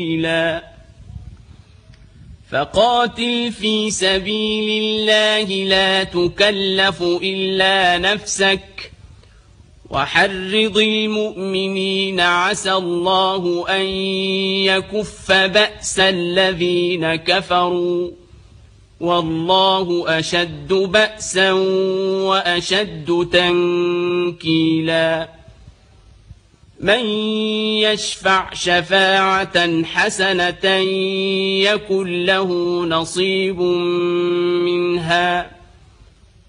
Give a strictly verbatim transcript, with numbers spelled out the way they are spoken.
فقاتل في سبيل الله لا تكلف إلا نفسك وحرض المؤمنين عسى الله أن يكف بأس الذين كفروا والله أشد بأسا وأشد تنكيلا من يشفع شفاعة حسنة يكن له نصيب منها